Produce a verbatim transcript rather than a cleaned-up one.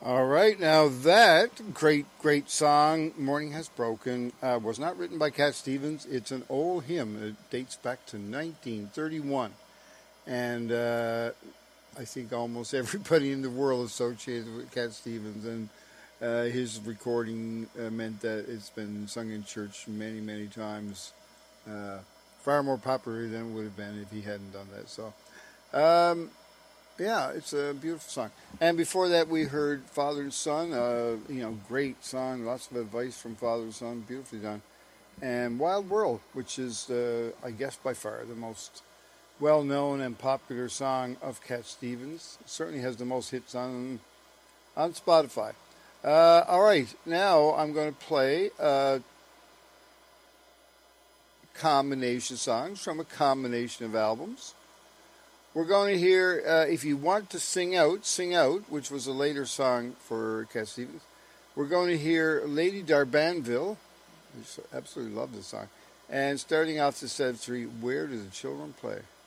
All right, now that great, great song, Morning Has Broken, uh, was not written by Cat Stevens. It's an old hymn. It dates back to nineteen thirty-one. And uh, I think almost everybody in the world associated with Cat Stevens. And uh, his recording uh, meant that it's been sung in church many, many times. Uh, far more popular than it would have been if he hadn't done that. So, um, yeah, it's a beautiful song. And before that, we heard Father and Son. Uh, you know, great song. Lots of advice from Father and Son. Beautifully done. And Wild World, which is, uh, I guess, by far the most well-known and popular song of Cat Stevens. It certainly has the most hits on on Spotify. Uh, all right, now I'm going to play a combination songs from a combination of albums. We're going to hear, uh, If You Want to Sing Out, Sing Out, which was a later song for Cat Stevens. We're going to hear Lady Darbanville. I absolutely love this song. And starting off the set of three, Where Do the Children Play?